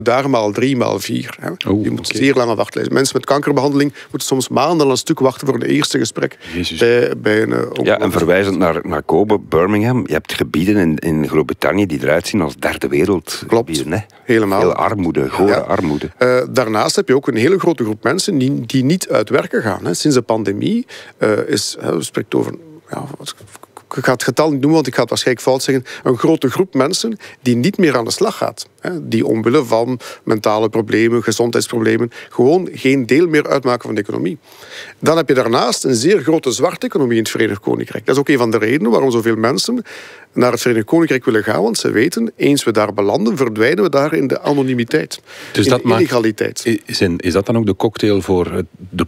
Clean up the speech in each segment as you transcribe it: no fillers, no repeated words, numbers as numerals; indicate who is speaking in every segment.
Speaker 1: Daar maal 3, maal 4. Je moet zeer lange wachtlijsten. Mensen met kankerbehandeling moeten soms maanden een stuk wachten voor een eerste gesprek. Bij een
Speaker 2: en verwijzend naar Kobe, Birmingham, je hebt gebieden in Groot-Brittannië die eruit zien als derde wereld.
Speaker 1: Klopt,
Speaker 2: gebieden,
Speaker 1: helemaal.
Speaker 2: Veel armoede, gore armoede.
Speaker 1: Daarnaast heb je ook een hele grote groep mensen die niet uit werken gaan. Sinds de pandemie spreekt over... Ik ga het getal niet noemen, want ik ga het waarschijnlijk fout zeggen. Een grote groep mensen die niet meer aan de slag gaat. Die omwille van mentale problemen, gezondheidsproblemen, gewoon geen deel meer uitmaken van de economie. Dan heb je daarnaast een zeer grote zwarte economie in het Verenigd Koninkrijk. Dat is ook een van de redenen waarom zoveel mensen naar het Verenigd Koninkrijk willen gaan. Want ze weten, eens we daar belanden, verdwijnen we daar in de anonimiteit. Dus in de illegaliteit.
Speaker 3: Is dat dan ook de cocktail voor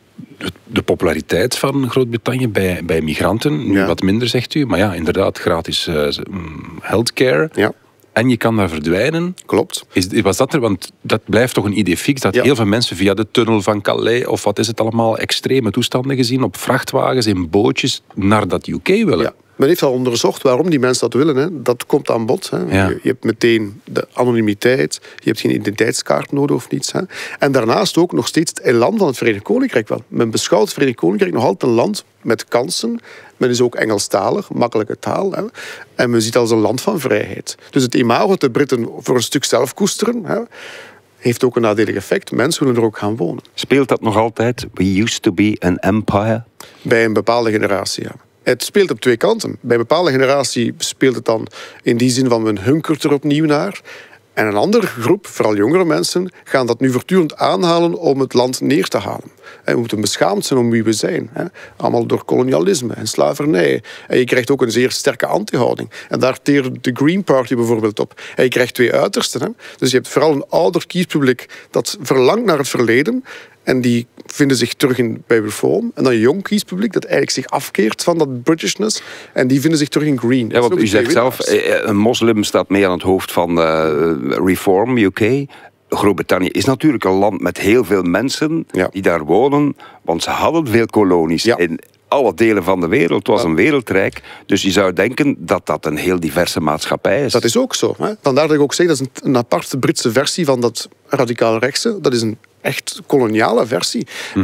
Speaker 3: de populariteit van Groot-Brittannië bij migranten? Nu wat minder, zegt u. Maar ja, inderdaad, gratis healthcare.
Speaker 1: Ja.
Speaker 3: En je kan daar verdwijnen.
Speaker 1: Klopt.
Speaker 3: Was dat er? Want dat blijft toch een idee fix, dat heel veel mensen via de tunnel van Calais, of wat is het allemaal, extreme toestanden gezien, op vrachtwagens, in bootjes, naar dat UK willen.
Speaker 1: Ja. Men heeft al onderzocht waarom die mensen dat willen. Dat komt aan bod. Ja. Je hebt meteen de anonimiteit. Je hebt geen identiteitskaart nodig of niets. En daarnaast ook nog steeds het elan van het Verenigd Koninkrijk wel. Men beschouwt het Verenigd Koninkrijk nog altijd een land met kansen. Men is ook Engelstalig, makkelijke taal. En men ziet het als een land van vrijheid. Dus het imago dat de Britten voor een stuk zelf koesteren, heeft ook een nadelig effect. Mensen willen er ook gaan wonen.
Speaker 2: Speelt dat nog altijd? We used to be an empire?
Speaker 1: Bij een bepaalde generatie, ja. Het speelt op twee kanten. Bij een bepaalde generatie speelt het dan in die zin van men hunkert er opnieuw naar. En een andere groep, vooral jongere mensen, gaan dat nu voortdurend aanhalen om het land neer te halen. We moeten beschaamd zijn om wie we zijn. Allemaal door kolonialisme en slavernij. En je krijgt ook een zeer sterke anti-houding. En daar teert de Green Party bijvoorbeeld op. En je krijgt twee uitersten. Dus je hebt vooral een ouder kiespubliek dat verlangt naar het verleden. En die vinden zich terug bij Reform. En dan een jong kiespubliek dat eigenlijk zich afkeert van dat Britishness. En die vinden zich terug in Green.
Speaker 2: Ja, want u zegt zelf, een moslim staat mee aan het hoofd van Reform UK. Groot-Brittannië is natuurlijk een land met heel veel mensen die daar wonen. Want ze hadden veel kolonies in alle delen van de wereld. Het was een wereldrijk. Dus je zou denken dat dat een heel diverse maatschappij is.
Speaker 1: Dat is ook zo. Vandaar dat ik ook zeg, dat is een aparte Britse versie van dat radicaal rechtse. Dat is een echt koloniale versie.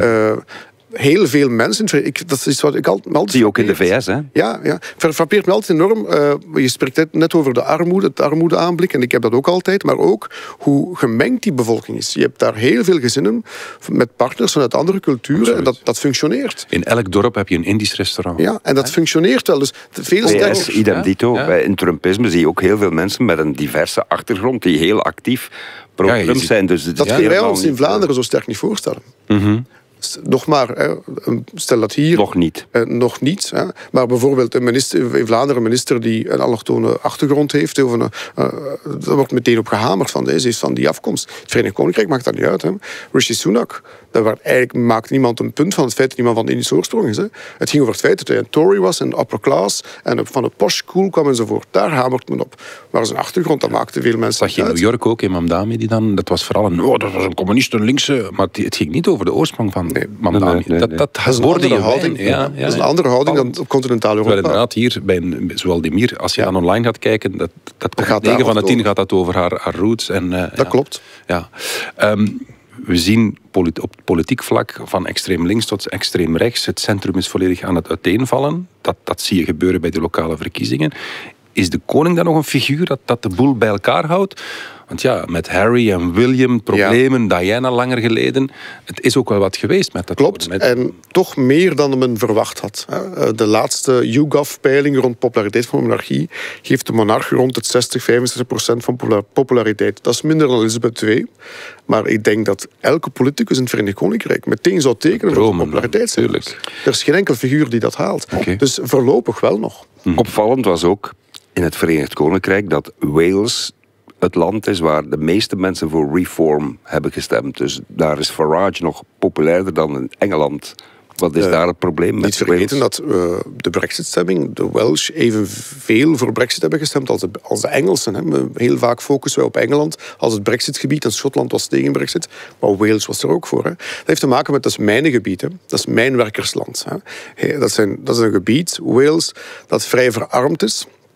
Speaker 1: Heel veel mensen... Dat is wat ik altijd
Speaker 2: zie je ook in de VS, hè?
Speaker 1: Ja. Frappeert me altijd enorm. Je spreekt net over de armoede, het armoedeaanblik. En ik heb dat ook altijd. Maar ook hoe gemengd die bevolking is. Je hebt daar heel veel gezinnen met partners vanuit andere culturen. En dat functioneert.
Speaker 3: In elk dorp heb je een Indisch restaurant.
Speaker 1: Ja, en dat functioneert wel. Dus veel
Speaker 2: sterker. Idem dito. In Trumpisme zie je ook heel veel mensen met een diverse achtergrond die heel actief pro-Trump zijn. Dus
Speaker 1: dat kunnen wij ons in Vlaanderen zo sterk niet voorstellen. Nog maar, stel dat hier...
Speaker 2: Nog niet.
Speaker 1: Nog niet. Maar bijvoorbeeld een minister, in Vlaanderen een minister die een allochtone achtergrond heeft, daar wordt meteen op gehamerd van deze is van die afkomst. Het Verenigd Koninkrijk maakt dat niet uit. Rishi Sunak, eigenlijk maakt niemand een punt van het feit dat iemand van Indische oorsprong is. Het ging over het feit dat hij een Tory was, een upper class, en van een posh school kwam enzovoort. Daar hamert men op. Maar zijn achtergrond, dat maakte veel mensen
Speaker 3: uit. Zag je in New York ook, in Mamdani, dat was vooral dat was een communist, een linkse, maar het ging niet over de oorsprong van Mamdani. Dat is een andere houding.
Speaker 1: Dat is een andere houding dan op continentaal Europa.
Speaker 3: Inderdaad, hier, bij Zowaldimir, als je dan online gaat kijken, dat komt 9 van de 10 gaat dat over haar roots.
Speaker 1: Dat klopt.
Speaker 3: Ja. We zien op politiek vlak van extreem links tot extreem rechts. Het centrum is volledig aan het uiteenvallen. Dat zie je gebeuren bij de lokale verkiezingen. Is de koning dan nog een figuur dat de boel bij elkaar houdt? Want ja, met Harry en William, problemen, Diana langer geleden. Het is ook wel wat geweest met dat.
Speaker 1: Klopt, en toch meer dan men verwacht had. De laatste YouGov-peiling rond populariteit van de monarchie geeft de monarch rond het 60-65% van populariteit. Dat is minder dan Elizabeth II. Maar ik denk dat elke politicus in het Verenigd Koninkrijk meteen zou tekenen voor de populariteit. Er is geen enkel figuur die dat haalt. Dus voorlopig wel nog.
Speaker 2: Opvallend was ook in het Verenigd Koninkrijk dat Wales het land is waar de meeste mensen voor Reform hebben gestemd. Dus daar is Farage nog populairder dan in Engeland. Wat is daar het probleem met
Speaker 1: Niet vergeten dat de Brexit-stemming, de Welsh, evenveel voor Brexit hebben gestemd als de Engelsen. Heel vaak focussen wij op Engeland als het Brexit-gebied. En Schotland was tegen Brexit, maar Wales was er ook voor. Dat heeft te maken met, dat is mijn gebied. Dat is mijn werkersland. Dat is een gebied, Wales, dat vrij verarmd is.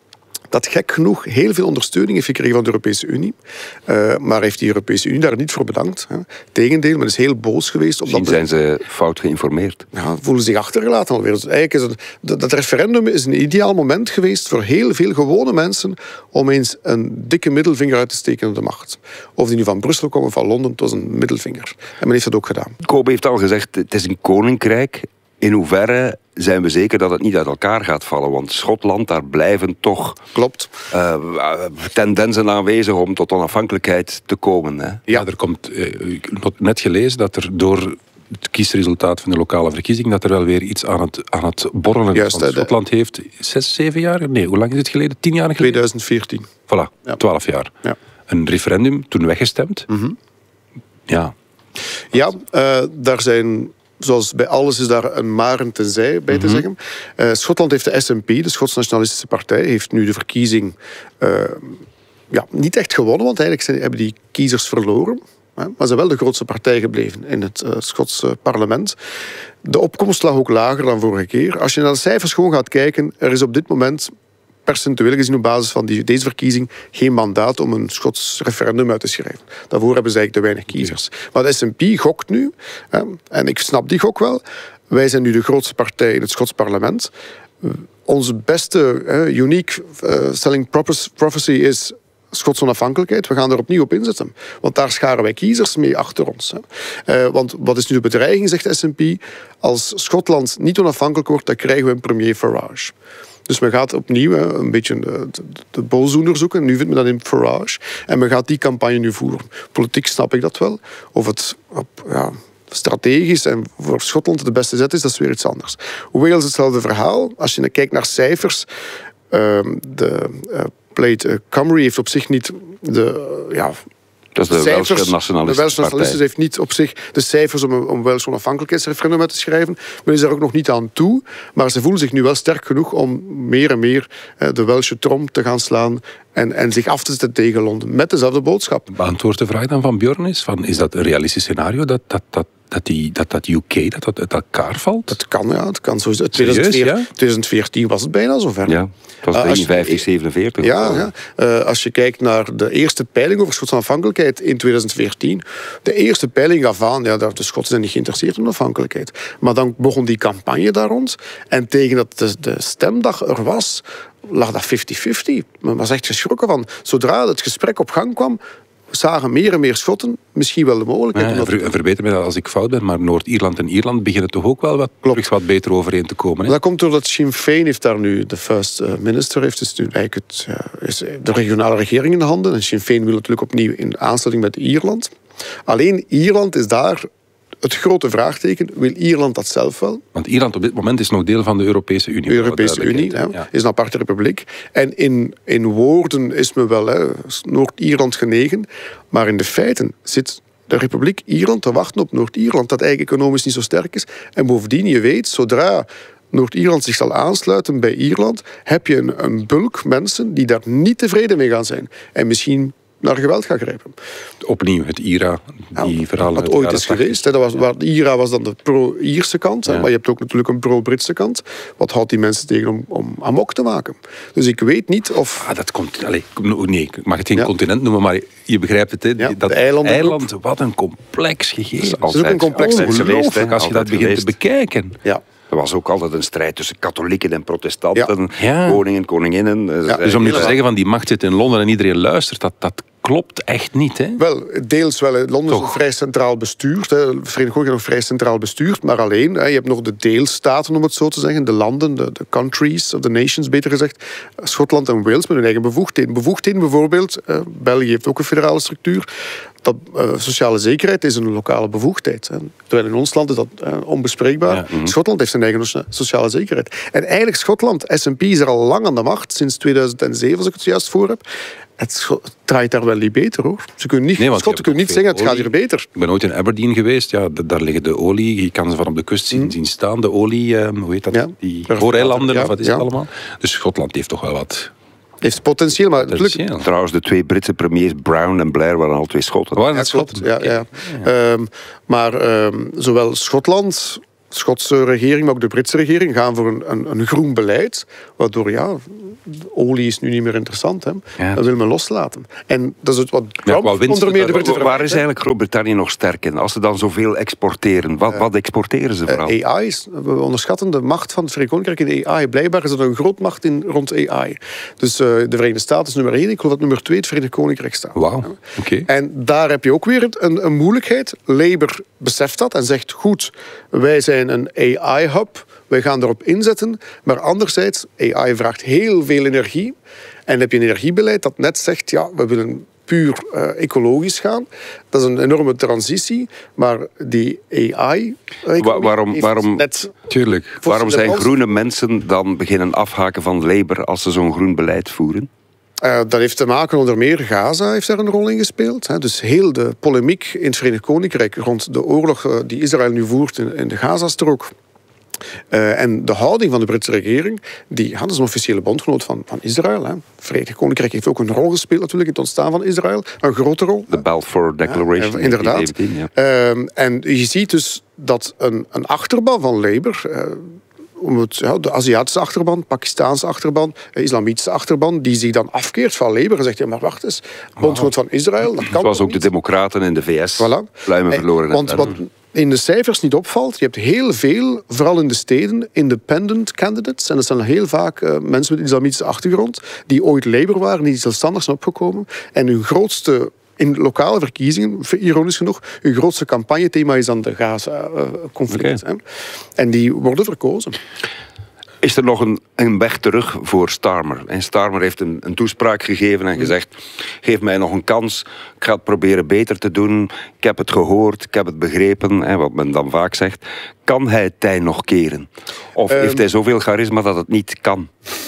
Speaker 1: dat gek genoeg heel veel ondersteuning heeft gekregen van de Europese Unie. Maar heeft die Europese Unie daar niet voor bedankt. Tegendeel, men is heel boos geweest.
Speaker 2: Misschien zijn ze fout geïnformeerd.
Speaker 1: Ja, voelen zich achtergelaten alweer. Dus eigenlijk is dat referendum is een ideaal moment geweest voor heel veel gewone mensen om eens een dikke middelvinger uit te steken op de macht. Of die nu van Brussel komen of van Londen, het was een middelvinger. En men heeft dat ook gedaan.
Speaker 2: Kobe heeft al gezegd, het is een koninkrijk. In hoeverre zijn we zeker dat het niet uit elkaar gaat vallen? Want Schotland, daar blijven toch tendensen aanwezig om tot onafhankelijkheid te komen. Hè?
Speaker 3: Ja, er komt, ik heb net gelezen dat er door het kiesresultaat van de lokale verkiezing dat er wel weer iets aan het borrelen is. Want Schotland heeft 6, 7 jaar? Nee, hoe lang is het geleden? 10 jaar geleden?
Speaker 1: 2014.
Speaker 3: Voilà, 12 jaar. Ja. Een referendum, toen weggestemd. Ja.
Speaker 1: Ja, daar zijn... Zoals bij alles is daar een maar en tenzij bij te zeggen. Schotland heeft de SNP, de Schotse Nationalistische Partij, heeft nu de verkiezing niet echt gewonnen, want eigenlijk hebben die kiezers verloren. Maar ze zijn wel de grootste partij gebleven in het Schotse parlement. De opkomst lag ook lager dan vorige keer. Als je naar de cijfers gewoon gaat kijken, er is op dit moment percentueel gezien op basis van deze verkiezing geen mandaat om een Schots referendum uit te schrijven. Daarvoor hebben ze eigenlijk te weinig kiezers. Maar de SNP gokt nu, en ik snap die gok wel, wij zijn nu de grootste partij in het Schots parlement. Onze beste unique selling prophecy is Schotse onafhankelijkheid. We gaan er opnieuw op inzetten. Want daar scharen wij kiezers mee achter ons. Want wat is nu de bedreiging, zegt de SNP? Als Schotland niet onafhankelijk wordt, dan krijgen we een premier Farage. Dus men gaat opnieuw een beetje de boosdoener zoeken. Nu vindt men dat in Farage. En men gaat die campagne nu voeren. Politiek snap ik dat wel. Of het strategisch en voor Schotland de beste zet is, dat is weer iets anders. Wales hetzelfde verhaal. Als je kijkt naar cijfers, Plaid Cymru heeft op zich niet
Speaker 2: dat is de Welsche Nationalistische
Speaker 1: De Welsche Nationalisten heeft niet op zich de cijfers om een Wels onafhankelijkheidsreferendum uit te schrijven. Men is daar ook nog niet aan toe. Maar ze voelen zich nu wel sterk genoeg om meer en meer de Welsche trom te gaan slaan en zich af te zetten tegen Londen. Met dezelfde boodschap.
Speaker 3: Beantwoord de vraag dan van Björn is dat een realistisch scenario dat UK uit elkaar valt?
Speaker 1: Dat kan, ja. Het kan zo. 2014 was het bijna zover.
Speaker 2: Ja, het was 53, 47.
Speaker 1: Ja. Als je kijkt naar de eerste peiling over Schotse onafhankelijkheid in 2014, de eerste peiling gaf aan, de Schotten zijn niet geïnteresseerd in onafhankelijkheid. Maar dan begon die campagne daar rond. En tegen dat de stemdag er was, lag dat 50-50. Men was echt geschrokken van. Zodra het gesprek op gang kwam, zagen meer en meer Schotten misschien wel de mogelijkheid.
Speaker 3: Verbeter me dat als ik fout ben, maar Noord-Ierland en Ierland beginnen toch ook wel terug wat beter overeen te komen. Hè?
Speaker 1: Dat komt doordat Sinn Féin heeft daar nu de first minister, heeft dus nu eigenlijk de regionale regering in de handen. En Sinn Féin wil natuurlijk opnieuw in aansluiting met Ierland. Alleen Ierland is daar het grote vraagteken. Wil Ierland dat zelf wel?
Speaker 3: Want Ierland op dit moment is nog deel van de Europese Unie.
Speaker 1: De Europese Unie is een aparte republiek. En in woorden is men wel Noord-Ierland genegen. Maar in de feiten zit de Republiek Ierland te wachten op Noord-Ierland, dat eigenlijk economisch niet zo sterk is. En bovendien, je weet, zodra Noord-Ierland zich zal aansluiten bij Ierland, heb je een bulk mensen die daar niet tevreden mee gaan zijn. En misschien naar geweld gaan grijpen.
Speaker 3: Opnieuw het IRA, die verhalen.
Speaker 1: Wat ooit is geweest. De IRA was dan de pro-Ierse kant, maar je hebt ook natuurlijk een pro-Britse kant. Wat houdt die mensen tegen om amok te maken? Dus ik weet niet of...
Speaker 3: dat komt... Nee, ik mag het geen continent noemen, maar je begrijpt het. Hè, dat eiland, wat een complex gegeven.
Speaker 1: Dat is ook een complex
Speaker 3: geweest, als je dat begint te bekijken.
Speaker 1: Ja.
Speaker 2: Er was ook altijd een strijd tussen katholieken en protestanten, koningen, koninginnen.
Speaker 3: Dus om nu te zeggen van die macht zit in Londen en iedereen luistert, dat klopt echt niet, hè?
Speaker 1: Wel, deels wel. Londen is vrij centraal bestuurd. De Verenigd Koninkrijk is vrij centraal bestuurd, maar alleen. Je hebt nog de deelstaten, om het zo te zeggen. De landen, de countries, of the nations, beter gezegd. Schotland en Wales met hun eigen bevoegdheden. Bevoegdheden bijvoorbeeld, België heeft ook een federale structuur. Dat sociale zekerheid is een lokale bevoegdheid. Terwijl in ons land is dat onbespreekbaar. Ja. Schotland heeft zijn eigen sociale zekerheid. En eigenlijk Schotland, SNP is er al lang aan de macht, sinds 2007, als ik het juist voor heb. Het draait daar wel niet beter, hoor. Schotten kunnen niet zeggen, het gaat hier beter.
Speaker 3: Ik ben ooit in Aberdeen geweest. Ja, daar liggen de olie. Je kan ze van op de kust zien staan. De olie, hoe heet dat? Ja. Die vooreilanden, of wat is het allemaal? Dus Schotland heeft toch wel wat...
Speaker 1: Heeft potentieel, maar...
Speaker 2: Trouwens, de 2 Britse premiers, Brown en Blair, waren al 2 Schotten.
Speaker 1: Maar zowel Schotland Schotse regering, maar ook de Britse regering, gaan voor een groen beleid, waardoor olie is nu niet meer interessant. Hè.
Speaker 3: Ja.
Speaker 1: Dat wil men loslaten. En dat is wat Trump onder meer de Britten.
Speaker 2: Waar is eigenlijk Groot-Brittannië nog sterk in? Als ze dan zoveel exporteren, wat exporteren ze vooral?
Speaker 1: AI, we onderschatten de macht van het Verenigd Koninkrijk in AI. Blijkbaar is er een groot macht rond AI. Dus de Verenigde Staten is nummer 1, ik geloof dat nummer 2 het Verenigd Koninkrijk staat.
Speaker 3: Wauw, oké.
Speaker 1: En daar heb je ook weer een moeilijkheid. Labour beseft dat en zegt, goed, wij zijn een AI-hub, wij gaan erop inzetten. Maar anderzijds, AI vraagt heel veel energie. En dan heb je een energiebeleid dat net zegt, we willen puur ecologisch gaan. Dat is een enorme transitie. Maar die AI...
Speaker 2: Waarom zijn groene mensen dan beginnen afhaken van Labour als ze zo'n groen beleid voeren?
Speaker 1: Dat heeft te maken, onder meer, Gaza heeft daar een rol in gespeeld. Dus heel de polemiek in het Verenigd Koninkrijk rond de oorlog die Israël nu voert in de Gazastrook. En de houding van de Britse regering, dat is een officiële bondgenoot van Israël. Het Verenigd Koninkrijk heeft ook een rol gespeeld natuurlijk in het ontstaan van Israël. Een grote rol.
Speaker 2: De Balfour Declaration.
Speaker 1: Inderdaad. En je ziet dus dat een achterban van Labour... de Aziatische achterban, Pakistaanse achterban, Islamitische achterban, die zich dan afkeert van Labour en zegt, maar wacht eens, bondgenoot van Israël, dat kan
Speaker 2: zoals ook
Speaker 1: niet.
Speaker 2: de Democraten in de VS pluimen verloren.
Speaker 1: Want wat in de cijfers niet opvalt, je hebt heel veel, vooral in de steden, independent candidates, en dat zijn heel vaak mensen met een islamitische achtergrond, die ooit Labour waren, die zelfstandig zijn opgekomen, en hun grootste... In lokale verkiezingen, ironisch genoeg, hun grootste campagnethema is dan de Gaza-conflict.
Speaker 2: Okay.
Speaker 1: En die worden verkozen.
Speaker 2: Is er nog een weg terug voor Starmer? En Starmer heeft een toespraak gegeven en gezegd, geef mij nog een kans, ik ga het proberen beter te doen, ik heb het gehoord, ik heb het begrepen, wat men dan vaak zegt. Kan hij het tij nog keren? Of heeft hij zoveel charisma dat het niet kan?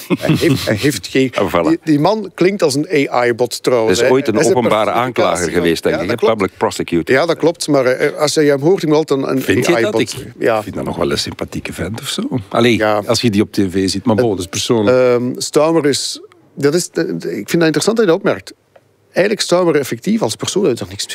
Speaker 1: Hij heeft geen... Die man klinkt als een AI-bot trouwens.
Speaker 2: Hij is ooit een openbare aanklager geweest, denk ik. Public prosecutor.
Speaker 1: Ja, dat klopt. Maar als je hem hoort, hij altijd een AI-bot.
Speaker 3: Ik vind dat nog wel een sympathieke vent of zo. Allee, als je die op tv ziet. Maar dat is persoonlijk.
Speaker 1: Starmer is... ik vind dat interessant dat je dat opmerkt. Eigenlijk Starmer effectief als persoon uit niks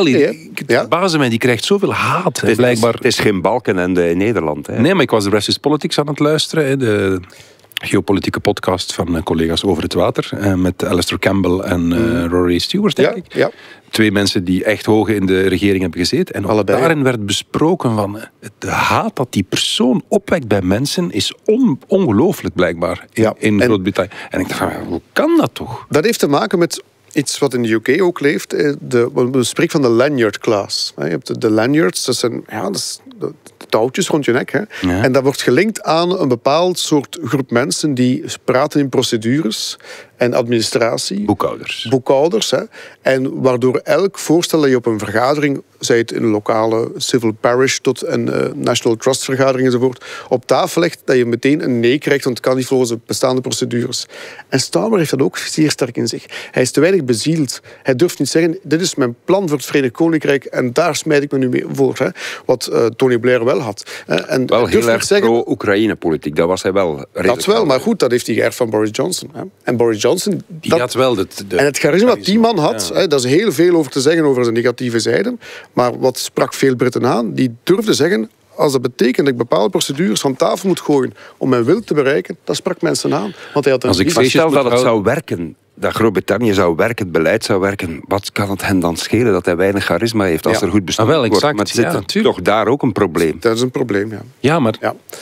Speaker 3: verbazen mij, die krijgt zoveel haat. Blijkbaar.
Speaker 2: Het is geen Balkenende in Nederland. Hè.
Speaker 3: Nee, maar ik was de Rest is Politics aan het luisteren. De geopolitieke podcast van collega's Over het Water. Met Alistair Campbell en Rory Stewart, denk ik. Ja. 2 mensen die echt hoog in de regering hebben gezeten. En ook daarin werd besproken van de haat dat die persoon opwekt bij mensen is ongelooflijk blijkbaar in Groot-Brittannië. En ik dacht, hoe kan dat toch? Dat
Speaker 1: heeft te maken met iets wat in de UK ook leeft. We spreken van de lanyard-class. Je hebt de lanyards, dat zijn de touwtjes rond je nek. Hè. Ja. En dat wordt gelinkt aan een bepaald soort groep mensen die praten in procedures en administratie. Boekhouders. Hè. En waardoor elk voorstel dat je op een vergadering, zij het in een lokale civil parish tot een national trust vergadering enzovoort, op tafel legt, dat je meteen een nee krijgt, want het kan niet volgens de bestaande procedures. En Starmer heeft dat ook zeer sterk in zich. Hij is te weinig bezield. Hij durft niet zeggen, dit is mijn plan voor het Verenigd Koninkrijk en daar smijt ik me nu mee voor. Hè. Wat Tony Blair wel had. En
Speaker 2: wel heel erg pro-Oekraïne-politiek, dat was hij wel.
Speaker 1: Dat wel, maar goed, dat heeft hij geërfd van Boris Johnson. Hè. En Boris Johnson...
Speaker 3: Die had wel
Speaker 1: en het charisma dat die man had, hè, daar is heel veel over te zeggen over zijn negatieve zijde. Maar wat sprak veel Britten aan? Die durfden zeggen, als dat betekent dat ik bepaalde procedures van tafel moet gooien om mijn wil te bereiken, dat sprak mensen aan. Want hij had
Speaker 2: als ik stel dat het zou werken, dat Groot-Brittannië zou werken, het beleid zou werken, wat kan het hen dan schelen dat hij weinig charisma heeft als er goed bestuurd wordt?
Speaker 3: Exact,
Speaker 2: maar zit toch daar ook een probleem?
Speaker 1: Dat is een probleem, ja.
Speaker 3: Ja, maar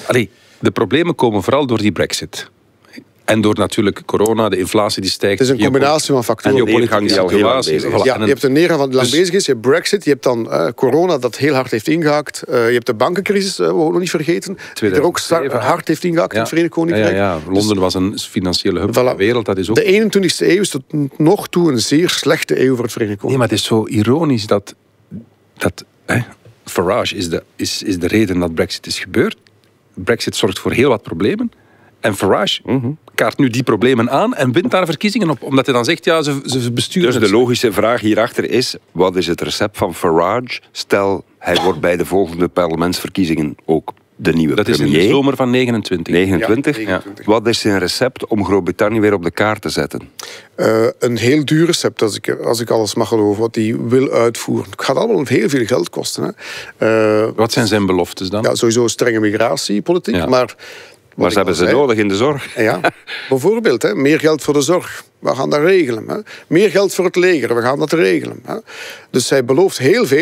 Speaker 3: de problemen komen vooral door die Brexit. En door natuurlijk corona, de inflatie die stijgt.
Speaker 1: Het is een combinatie van factoren.
Speaker 2: En de neergang die al heel lang bezig is.
Speaker 1: Ja, je hebt een neergang die lang bezig is. Je hebt Brexit, je hebt dan corona dat heel hard heeft ingehaakt. Je hebt de bankencrisis, we nog niet vergeten. Die er ook hard heeft ingehaakt in het Verenigd Koninkrijk.
Speaker 3: Ja. Londen was een financiële hub van de wereld. Dat is ook...
Speaker 1: De 21e eeuw is tot nog toe een zeer slechte eeuw voor het Verenigd Koninkrijk.
Speaker 3: Nee, maar het is zo ironisch dat Farage is de reden dat Brexit is gebeurd. Brexit zorgt voor heel wat problemen. En Farage kaart nu die problemen aan en wint daar verkiezingen op. Omdat hij dan zegt, ze besturen...
Speaker 2: Dus de logische vraag hierachter is, wat is het recept van Farage? Stel, hij wordt bij de volgende parlementsverkiezingen ook de nieuwe
Speaker 3: Dat
Speaker 2: premier.
Speaker 3: is in de zomer van 29.
Speaker 2: 29.
Speaker 1: Ja, 29.
Speaker 2: Wat is zijn recept om Groot-Brittannië weer op de kaart te zetten?
Speaker 1: Een heel duur recept, als ik alles mag geloven, wat hij wil uitvoeren. Het gaat allemaal heel veel geld kosten. Hè.
Speaker 3: Wat zijn zijn beloftes dan?
Speaker 1: Ja, sowieso strenge migratiepolitiek,
Speaker 3: Ja.
Speaker 1: maar...
Speaker 2: Maar ze hebben ze nodig in de zorg.
Speaker 1: Ja, bijvoorbeeld, hè, meer geld voor de zorg. We gaan dat regelen. Hè. Meer geld voor het leger. We gaan dat regelen. Hè. Dus hij belooft heel veel.